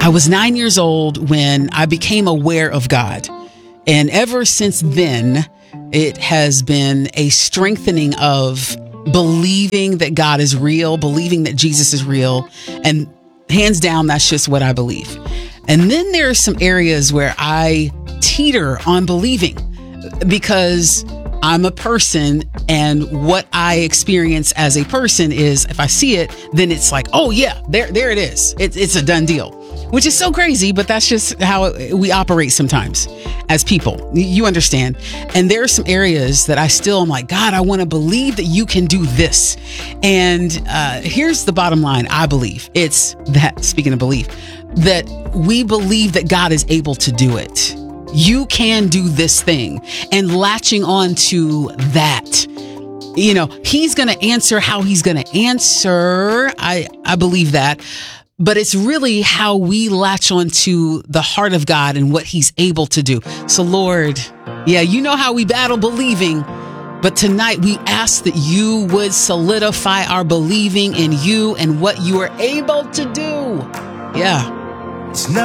I was 9 years old when I became aware of God. And ever since then, it has been a strengthening of believing that God is real, believing that Jesus is real. And hands down, that's just what I believe. And then there are some areas where I teeter on believing because I'm a person, and what I experience as a person is if I see it, then it's like, oh yeah, there it is. It's a done deal, which is so crazy, but that's just how we operate sometimes as people. You understand? And there are some areas that I still am like, God, I want to believe that you can do this. And here's the bottom line. I believe it's that, speaking of belief, that we believe that God is able to do it. You can do this thing, and latching on to that. You know, he's going to answer how he's going to answer. I believe that. But it's really how we latch on to the heart of God and what he's able to do. So, Lord, yeah, you know how we battle believing. But tonight we ask that you would solidify our believing in you and what you are able to do. Yeah. It's not